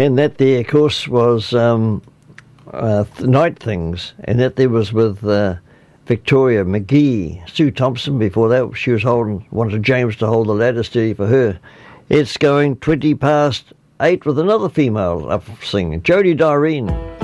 And that there, of course, was Night Things, and that there was with Victoria McGee. Sue Thompson, before that, she was wanted James to hold the ladder steady for her. It's going 20 past 8 with another female up singing, Jodie Doreen.